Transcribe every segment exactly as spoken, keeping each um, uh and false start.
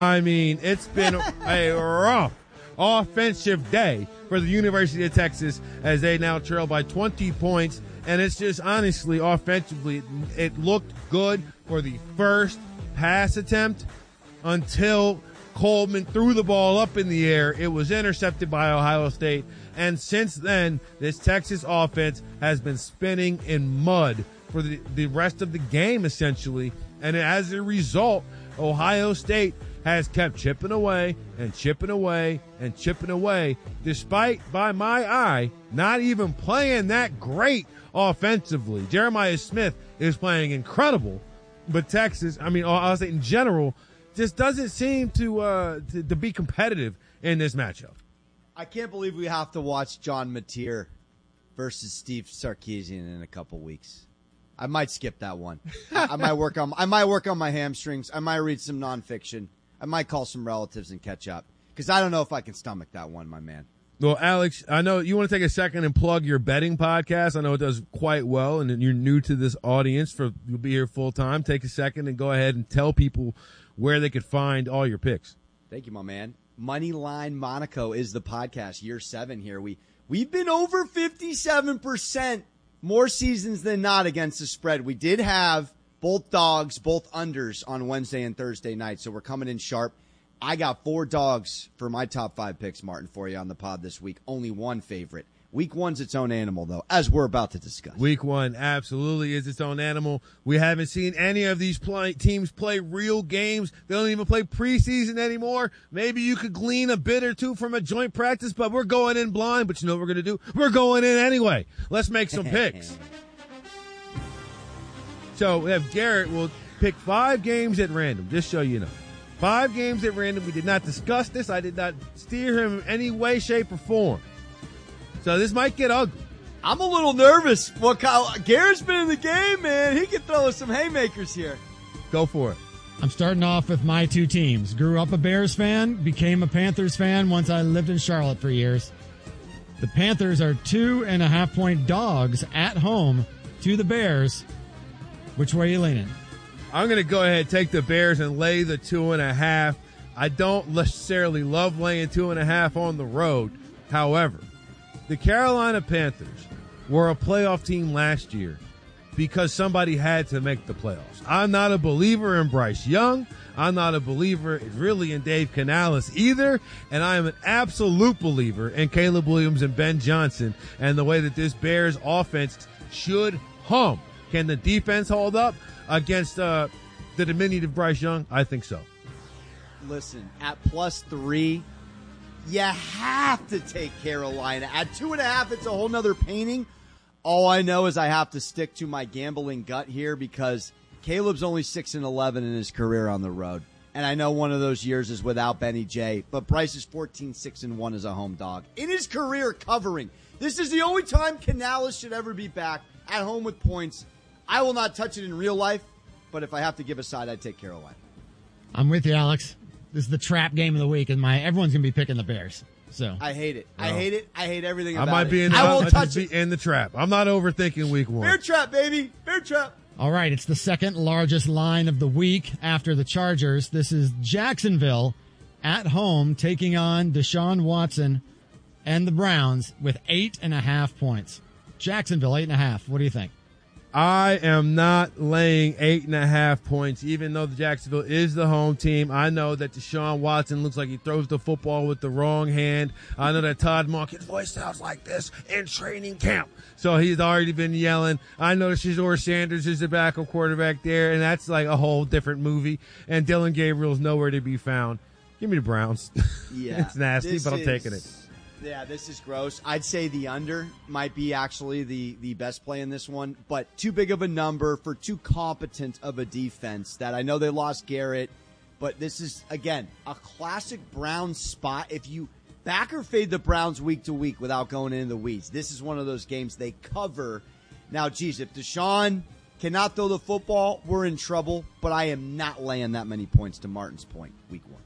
I mean, it's been a rough offensive day for the University of Texas as they now trail by twenty points. And it's just honestly, offensively, it, it looked good for the first pass attempt until Coleman threw the ball up in the air. It was intercepted by Ohio State. And since then, this Texas offense has been spinning in mud for the, the rest of the game, essentially. And as a result, Ohio State has kept chipping away and chipping away and chipping away, despite, by my eye, not even playing that great offensively. Jeremiah Smith is playing incredible, but Texas, I mean, Ohio State in general, just doesn't seem to, uh, to, to be competitive in this matchup. I can't believe we have to watch John Mateer versus Steve Sarkisian in a couple weeks. I might skip that one. I, I might work on I might work on my hamstrings. I might read some nonfiction. I might call some relatives and catch up because I don't know if I can stomach that one, my man. Well, Alex, I know you want to take a second and plug your betting podcast. I know it does quite well, and you're new to this audience. For you'll be here full time. Take a second and go ahead and tell people where they could find all your picks. Thank you, my man. Moneyline Monaco is the podcast. Year seven here. We we've been over fifty-seven percent more seasons than not against the spread. We did have both dogs, both unders on Wednesday and Thursday night, so we're coming in sharp. I got four dogs for my top five picks, Martin, for you on the pod this week. Only one favorite. Week one's its own animal, though, as we're about to discuss. Week one absolutely is its own animal. We haven't seen any of these play, teams play real games. They don't even play preseason anymore. Maybe you could glean a bit or two from a joint practice, but we're going in blind. But you know what we're going to do? We're going in anyway. Let's make some picks. So we have Garrett will pick five games at random, just so you know. Five games at random. We did not discuss this. I did not steer him in any way, shape, or form. So this might get ugly. I'm a little nervous. Well, Kyle, Garrett's been in the game, man. He can throw us some haymakers here. Go for it. I'm starting off with my two teams. Grew up a Bears fan, became a Panthers fan once I lived in Charlotte for years. The Panthers are two and a half point dogs at home to the Bears. Which way are you leaning? I'm going to go ahead and take the Bears and lay the two and a half. I don't necessarily love laying two and a half on the road. However, the Carolina Panthers were a playoff team last year because somebody had to make the playoffs. I'm not a believer in Bryce Young. I'm not a believer really in Dave Canales either. And I am an absolute believer in Caleb Williams and Ben Johnson and the way that this Bears offense should hum. Can the defense hold up against uh, the diminutive Bryce Young? I think so. Listen, at plus three, you have to take Carolina. At two and a half, it's a whole nother painting. All I know is I have to stick to my gambling gut here because Caleb's only six and eleven in his career on the road. And I know one of those years is without Benny J, but Bryce is fourteen six and one as a home dog. In his career covering, this is the only time Canales should ever be back at home with points. I will not touch it in real life, but if I have to give a side, I'd take Carolina. I'm with you, Alex. This is the trap game of the week, and my everyone's going to be picking the Bears. So I hate it. I No. hate it. I hate everything I about might it. be in. I won't might touch just it. be in the trap. I'm not overthinking week one. Bear trap, baby. Bear trap. All right, it's the second largest line of the week after the Chargers. This is Jacksonville at home taking on Deshaun Watson and the Browns with eight and a half points. Jacksonville, eight and a half. What do you think? I am not laying eight and a half points, even though the Jacksonville is the home team. I know that Deshaun Watson looks like he throws the football with the wrong hand. I know that Todd Monken's voice sounds like this in training camp. So he's already been yelling. I know that Shazor Sanders is the backup quarterback there, and that's like a whole different movie. And Dylan Gabriel's nowhere to be found. Give me the Browns. Yeah. It's nasty, This but I'm is- taking it. Yeah, this is gross. I'd say the under might be actually the, the best play in this one, but too big of a number for too competent of a defense that I know they lost Garrett, but this is, again, a classic Browns spot. If you back or fade the Browns week to week without going into the weeds, this is one of those games they cover. Now, geez, if Deshaun cannot throw the football, we're in trouble, but I am not laying that many points to Martin's point week one.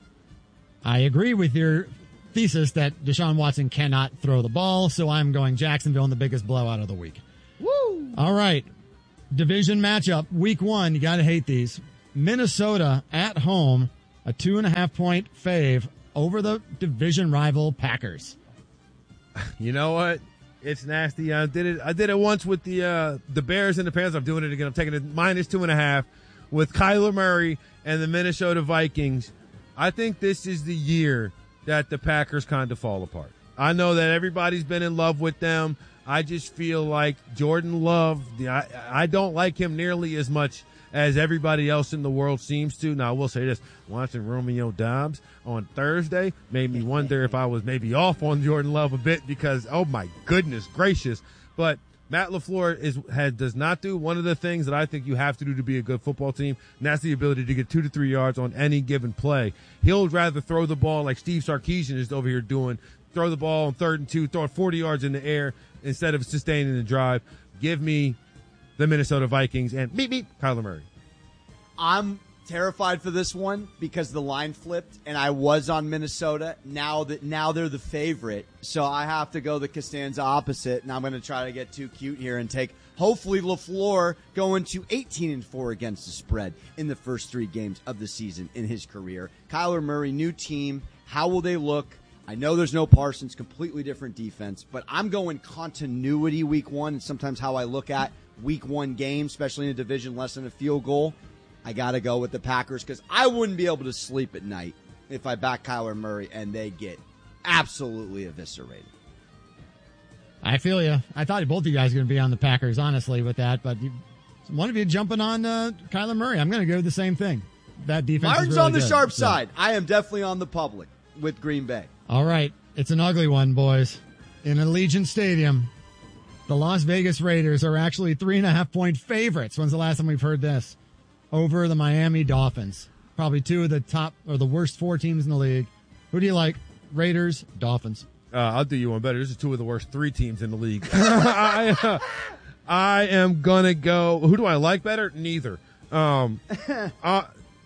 I agree with your thesis that Deshaun Watson cannot throw the ball, so I'm going Jacksonville in the biggest blowout of the week. Woo! All right. Division matchup, week one. You got to hate these. Minnesota at home a two and a half point fave over the division rival Packers. You know what? It's nasty. I did it. I did it once with the uh, the Bears and the Panthers. I'm doing it again. I'm taking it minus two and a half with Kyler Murray and the Minnesota Vikings. I think this is the year that the Packers kind of fall apart. I know that everybody's been in love with them. I just feel like Jordan Love, I, I don't like him nearly as much as everybody else in the world seems to. Now, I will say this. Watching Romeo Doubs on Thursday made me wonder if I was maybe off on Jordan Love a bit because, oh, my goodness gracious. But Matt LaFleur is, has, does not do one of the things that I think you have to do to be a good football team, and that's the ability to get two to three yards on any given play. He'll rather throw the ball like Steve Sarkisian is over here doing, throw the ball on third and two, throw it forty yards in the air instead of sustaining the drive. Give me the Minnesota Vikings and beep, beep, Kyler Murray. I'm terrified for this one because the line flipped and I was on Minnesota. Now that now they're the favorite, so I have to go the Costanza opposite, and I'm going to try to get too cute here and take hopefully LaFleur going to eighteen and four against the spread in the first three games of the season in his career. Kyler Murray, new team. How will they look? I know there's no Parsons, completely different defense, but I'm going continuity week one, and sometimes how I look at week one games, especially in a division less than a field goal. I got to go with the Packers because I wouldn't be able to sleep at night if I back Kyler Murray and they get absolutely eviscerated. I feel you. I thought both of you guys were going to be on the Packers, honestly, with that, but you, one of you jumping on uh, Kyler Murray. I'm going to go the same thing. That defense Martin's is really on the good, sharp so. side. I am definitely on the public with Green Bay. All right. It's an ugly one, boys. In Allegiant Stadium, the Las Vegas Raiders are actually three and a half point favorites. When's the last time we've heard this? Over the Miami Dolphins. Probably two of the top or the worst four teams in the league. Who do you like? Raiders, Dolphins. Uh, I'll do you one better. This is two of the worst three teams in the league. I, uh, I am going to go. Who do I like better? Neither. Um, uh,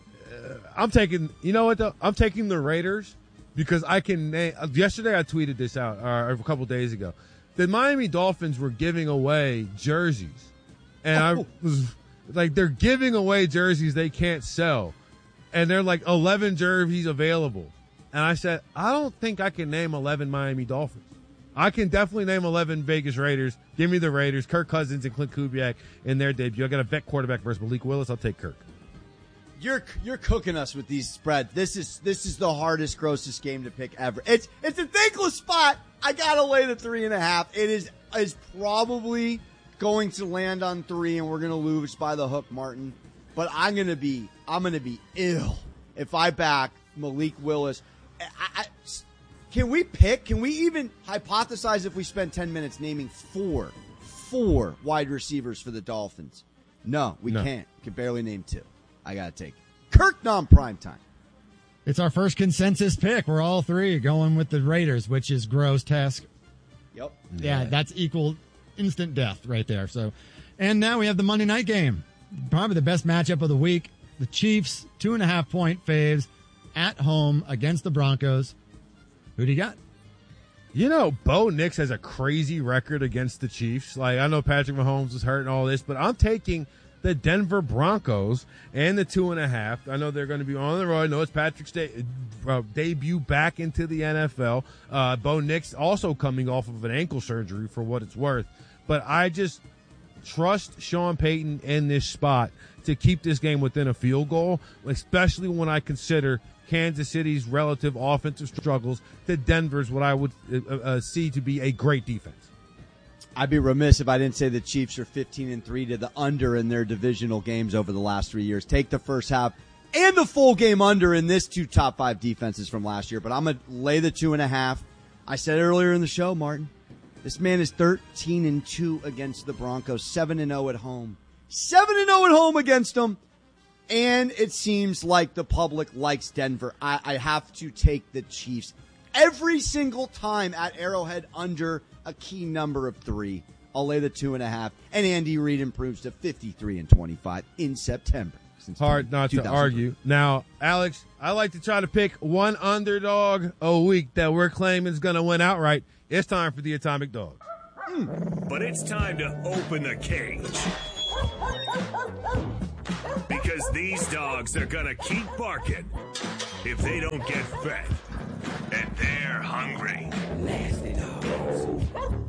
I'm taking, you know what, though? I'm taking the Raiders because I can name. Yesterday I tweeted this out, uh, a couple days ago. The Miami Dolphins were giving away jerseys. And I was like, they're giving away jerseys they can't sell. And they're like eleven jerseys available. And I said, I don't think I can name eleven Miami Dolphins. I can definitely name eleven Vegas Raiders. Give me the Raiders. Kirk Cousins and Clint Kubiak in their debut. I got a vet quarterback versus Malik Willis. I'll take Kirk. You're you're cooking us with these spreads. This is this is the hardest, grossest game to pick ever. It's it's a thankless spot. I gotta lay the three and a half. It is is probably going to land on three, and we're gonna lose by the hook, Martin. But I'm gonna be I'm gonna be ill if I back Malik Willis. I, I, can we pick? Can we even hypothesize if we spend ten minutes naming four four wide receivers for the Dolphins? No, we No. can't. We can barely name two. I got to take Kirk non-prime time. It's our first consensus pick. We're all three going with the Raiders, which is grotesque. Yep. Yeah, that's equal instant death right there. So, and now we have the Monday night game. Probably the best matchup of the week. The Chiefs, two and a half point faves at home against the Broncos. Who do you got? You know, Bo Nix has a crazy record against the Chiefs. Like, I know Patrick Mahomes is hurt and all this, but I'm taking the Denver Broncos and the two and a half. I know they're going to be on the road. I know it's Patrick's de- uh, debut back into the N F L. Uh, Bo Nix also coming off of an ankle surgery for what it's worth. But I just trust Sean Payton in this spot to keep this game within a field goal, especially when I consider Kansas City's relative offensive struggles to Denver's, what I would uh, uh, see to be a great defense. I'd be remiss if I didn't say the Chiefs are fifteen and three to the under in their divisional games over the last three years. Take the first half and the full game under in this two top five defenses from last year. But I'm going to lay the two and a half. I said it earlier in the show, Martin. This man is thirteen and two against the Broncos, seven and oh at home. seven and oh at home against them. And it seems like the public likes Denver. I, I have to take the Chiefs every single time at Arrowhead under a key number of three. I'll lay the two and a half. And Andy Reid improves to fifty-three and twenty-five in September. Since Hard not to argue. Now, Alex, I like to try to pick one underdog a week that we're claiming is going to win outright. It's time for the Atomic Dogs. But it's time to open the cage. Because these dogs are going to keep barking if they don't get fed. And they're hungry. Nasty dogs.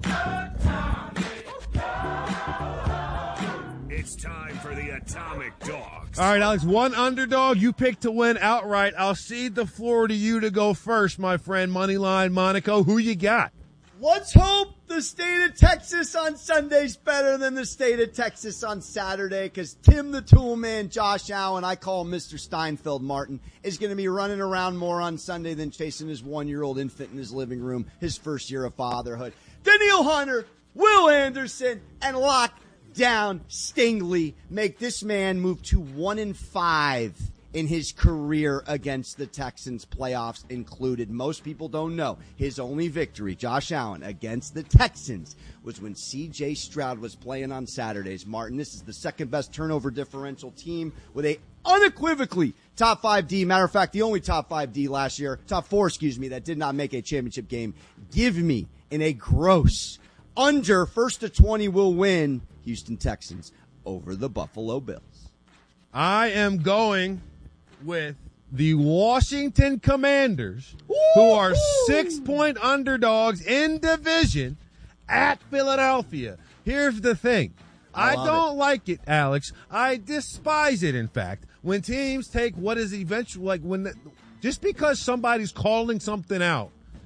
It's time for the Atomic Dogs. All right, Alex, one underdog you picked to win outright. I'll cede the floor to you to go first, my friend. Moneyline Monaco, who you got? Let's hope the state of Texas on Sunday's better than the state of Texas on Saturday, because Tim the Toolman, Josh Allen, I call him Mister Steinfeld Martin, is going to be running around more on Sunday than chasing his one-year-old infant in his living room, his first year of fatherhood. Danielle Hunter, Will Anderson, and Lockdown Stingley make this man move to one and five in his career against the Texans, playoffs included. Most people don't know his only victory, Josh Allen, against the Texans was when C J Stroud was playing on Saturdays. Martin, this is the second best turnover differential team with a unequivocally top five D. Matter of fact, the only top five D last year, top four, excuse me, that did not make a championship game. Give me in a gross under first to twenty will win Houston Texans over the Buffalo Bills. I am going with the Washington Commanders, who are six-point underdogs in division at Philadelphia. Here's the thing. I, I don't it. like it, Alex. I despise it, in fact, when teams take what is eventually, like when, the, just because somebody's calling something out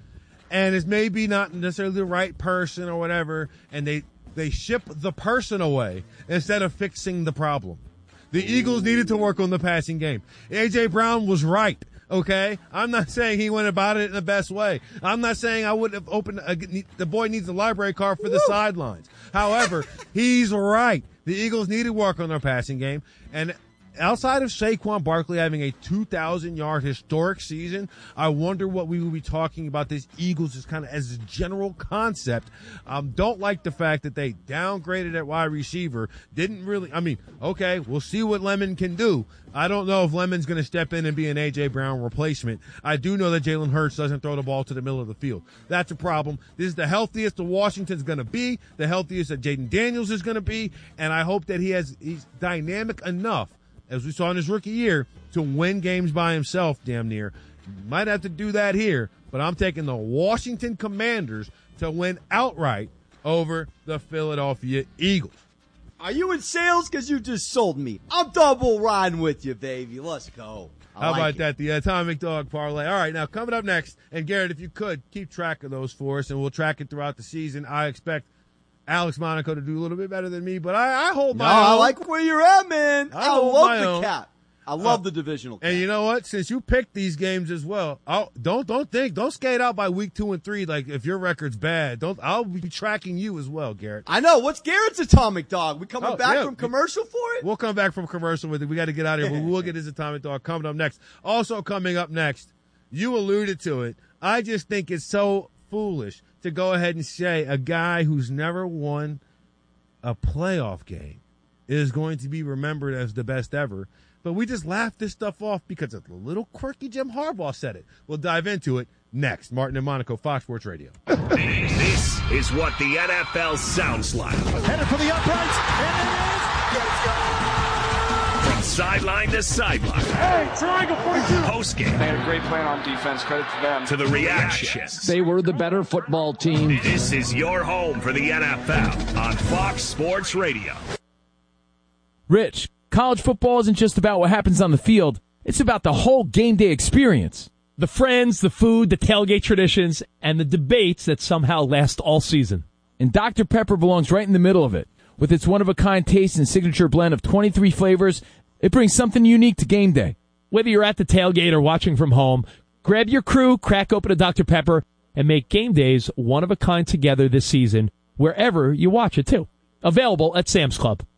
and it's maybe not necessarily the right person or whatever, and they, they ship the person away instead of fixing the problem. The Eagles needed to work on the passing game. A J. Brown was right, okay? I'm not saying he went about it in the best way. I'm not saying I would have opened a, the boy needs a library card for the Woo! sidelines. However, he's right. The Eagles needed work on their passing game. And outside of Saquon Barkley having a two thousand yard historic season, I wonder what we will be talking about this Eagles as kind of as a general concept. Um, don't like the fact that they downgraded at wide receiver. Didn't really, I mean, okay, we'll see what Lemon can do. I don't know if Lemon's going to step in and be an A J. Brown replacement. I do know that Jalen Hurts doesn't throw the ball to the middle of the field. That's a problem. This is the healthiest the Washington's going to be, the healthiest that Jaden Daniels is going to be, and I hope that he has, he's dynamic enough, as we saw in his rookie year, to win games by himself damn near. Might have to do that here, but I'm taking the Washington Commanders to win outright over the Philadelphia Eagles. Are you in sales? Because you just sold me. I'm double riding with you, baby. Let's go. I How like about it. that? The Atomic Dog Parlay. All right, now coming up next, and Garrett, if you could, keep track of those for us, and we'll track it throughout the season. I expect Alex Monaco to do a little bit better than me, but I, I hold my no, own. I like where you're at, man. I, I, hold love my the own. cap. I love Uh, the divisional cap. And you know what? Since you picked these games as well, I'll, don't don't think don't skate out by week two and three. Like if your record's bad, don't. I'll be tracking you as well, Garrett. I know. What's Garrett's Atomic Dog? We coming Oh, back yeah. from commercial for it? We'll come back from commercial with it. We got to get out of here, but we'll get his Atomic Dog coming up next. Also coming up next, you alluded to it. I just think it's so foolish to go ahead and say a guy who's never won a playoff game is going to be remembered as the best ever. But we just laugh this stuff off because a little quirky Jim Harbaugh said it. We'll dive into it next. Martin and Monaco, Fox Sports Radio. This is what the N F L sounds like. Headed for the uprights, and it is. From sideline to sideline. Hey, triangle forty-two. Post game. They had a great plan on defense. Credit to them. To the reactions. They were the better football team. This is your home for the N F L on Fox Sports Radio. Rich, college football isn't just about what happens on the field. It's about the whole game day experience. The friends, the food, the tailgate traditions, and the debates that somehow last all season. And Doctor Pepper belongs right in the middle of it. With its one-of-a-kind taste and signature blend of twenty-three flavors, it brings something unique to game day. Whether you're at the tailgate or watching from home, grab your crew, crack open a Doctor Pepper, and make game days one-of-a-kind together this season, wherever you watch it, too. Available at Sam's Club.